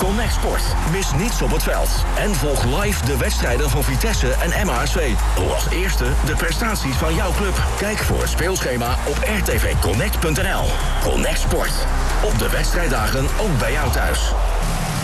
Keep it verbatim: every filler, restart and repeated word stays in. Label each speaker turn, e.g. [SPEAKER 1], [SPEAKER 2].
[SPEAKER 1] Connect Sport. Mis niets op het veld. En volg live de wedstrijden van Vitesse en M H S V. Hoor als eerste de prestaties van jouw club. Kijk voor het speelschema op r t v connect punt n l. Connect Sport. Op de wedstrijddagen ook bij jou thuis.